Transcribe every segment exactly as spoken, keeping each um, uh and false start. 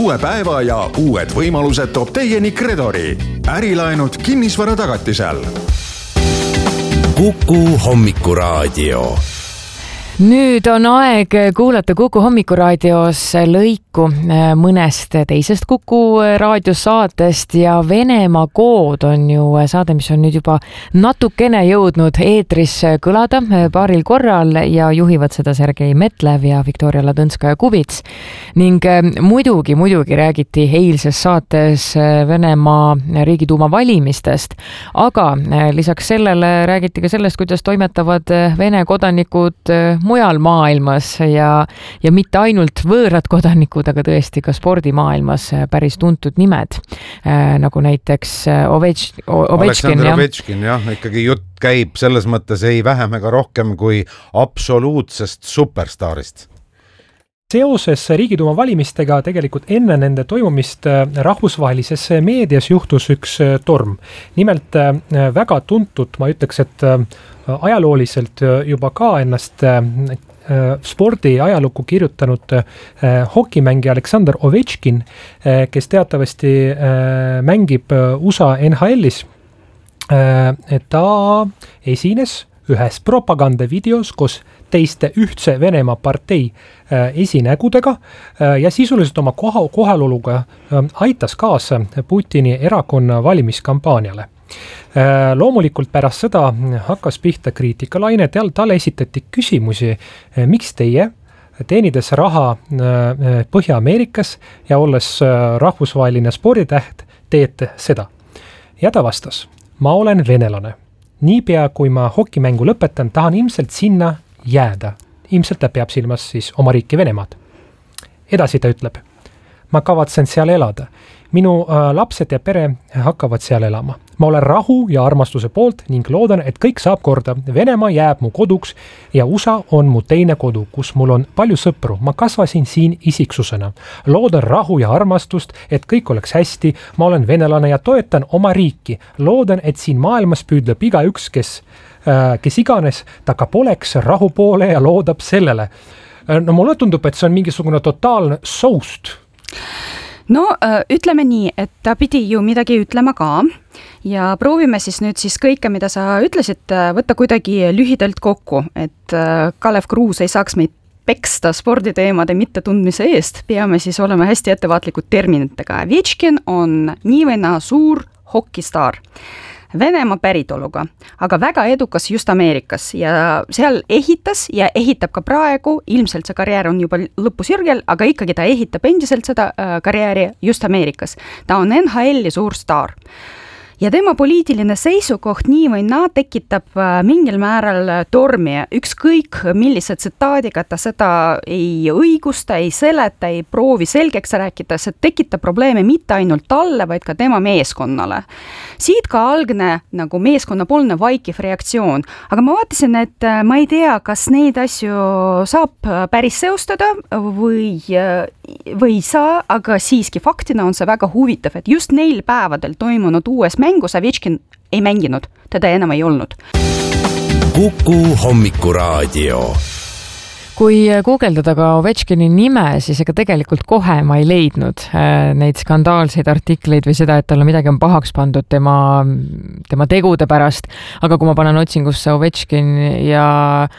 Uue päeva ja uued võimalused toob teieni Kredori. Ärilaenud kinnisvara tagatisel. Kuku hommikuraadio. Nüüd on aeg kuulata Kuku hommikuraadios lõiku mõnest teisest Kuku raadiosaatest ja Venemaa kood on ju saade, mis on nüüd juba natukene jõudnud eetris kõlada paaril korral ja juhivad seda Sergei Metlev ja Viktoria Ladõnskaja-Kubits. Ning muidugi, muidugi räägiti eilses saates Venemaa Riigiduuma valimistest, aga lisaks sellele räägiti ka sellest, kuidas toimetavad Vene kodanikud mujal maailmas ja, ja mitte ainult võõrad kodanikud, aga tõesti ka spordimaailmas päris tuntud nimed, äh, nagu näiteks Ovetš, Ovetškin. Aleksandr Ovetškin, jah, ikkagi jutt käib selles mõttes ei vähem ega rohkem kui absoluutsest superstaarist. Seoses Riigiduuma valimistega tegelikult enne nende toimumist rahvusvahelises meedias juhtus üks torm. Nimelt väga tuntud, ma ütleks, et ajalooliselt juba ka ennast spordi ajalukku kirjutanud hokimängija Aleksandr Ovetškin, kes teatavasti mängib U S A N H L-is. Ta esines ühes propagandavideos, kus teiste ühtse Venemaa partei esinägudega ja sisuliselt oma koha, kohaloluga aitas kaasa Putini erakonna valimiskampaaniale. Loomulikult pärast seda hakkas pihta kriitikalaine, talle esitati küsimusi, miks teie teenides raha Põhja-Ameerikas ja olles rahvusvaheline sporditäht teete seda. Ja ta vastas, ma olen venelane. Niipea kui ma hokimängu lõpetan, tahan ilmselt sinna jääda. Ilmselt ta peab silmas siis oma riiki Venemaad. Edasi ta ütleb, ma kavatsen seal elada. Minu äh, lapsed ja pere hakkavad seal elama. Ma olen rahu ja armastuse poolt ning loodan, et kõik saab korda. Venemaa jääb mu koduks ja U S A on mu teine kodu, kus mul on palju sõpru. Ma kasvasin siin isiksusena. Loodan rahu ja armastust, et kõik oleks hästi. Ma olen venelane ja toetan oma riiki. Loodan, et siin maailmas püüdleb iga üks, kes, äh, kes iganes, ta ka poleks rahu poole ja loodab sellele. No mulle tundub, et see on mingisugune totaalne soust. No ütleme nii, et ta pidi ju midagi ütlema ka ja proovime siis nüüd siis kõike, mida sa ütlesid, võtta kuidagi lühidalt kokku, et Kalev Kruus ei saaks meid peksta sporditeemade mittetundmise eest, peame siis olema hästi ettevaatlikud terminitega. Ovetškin on nii või naa suur hokistaar. Venemaa päritoluga, aga väga edukas just Ameerikas ja seal ehitas ja ehitab ka praegu, ilmselt see karjäär on juba lõpusirgel, aga ikkagi ta ehitab endiselt seda karjääri just Ameerikas. Ta on N H L-i suur staar. Ja tema poliitiline seisukoht nii või naa tekitab mingil määral tormi. Ükskõik millise tsitaadiga ta seda ei õigusta, ei seleta, ei proovi selgeks rääkida, see tekitab probleeme mitte ainult talle, vaid ka tema meeskonnale. Siit ka algne nagu meeskonnapoolne vaikiv reaktsioon. Aga ma vaatasin, et ma ei tea, kas neid asju saab päris seostada või, või ei saa, aga siiski faktina on see väga huvitav, et just neil päevadel toimunud uues mängus Ovetškin ei mänginud, teda enam ei olnud. Kuku hommikuraadio. Kui guugeldada ka Ovetškini nime, siis ega tegelikult kohe ma ei leidnud neid skandaalseid artikleid või seda, et talle midagi on pahaks pandud tema, tema tegude pärast. Aga kui ma panen otsingusse Ovetškin ja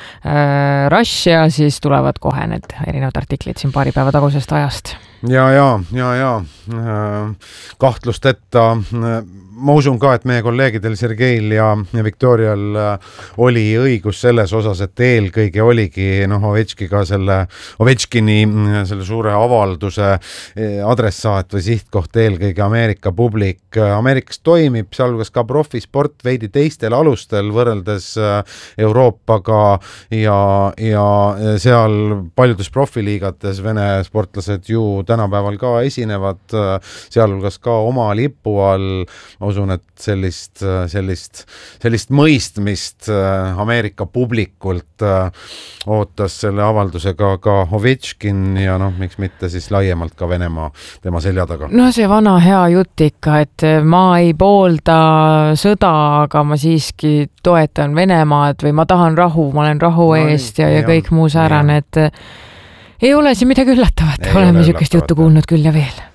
äh, Russia, siis tulevad kohe need erinevad artiklid siin paari päeva tagusest ajast. Ja, ja, ja, ja. Kahtlustetta. Ma usun ka, et meie kolleegidel Sergeil ja Viktorial oli õigus selles osas, et eelkõige oligi noh, Ovetškiga selle, Ovetškini selle suure avalduse adressaat või sihtkoht eelkõige Ameerika publik. Ameerikas toimib sealhulgas ka profisport veidi teistel alustel võrreldes Euroopaga ja, ja seal paljudes profiliigates Vene sportlased ju tänapäeval ka esinevad, sealhulgas ka oma lipu all. Ma usun, et sellist, sellist, sellist mõistmist Ameerika publikult ootas selle avaldusega ka Ovetškin ja noh, miks mitte siis laiemalt ka Venemaa tema selja taga. No see vana hea jutt ikka, et ma ei poolda sõda, aga ma siiski toetan Venemaad või ma tahan rahu, ma olen rahu eest ja, ja kõik muu säärane, et ei ole siin midagi üllatavat, oleme sükest juttu kuulnud küll ja veel.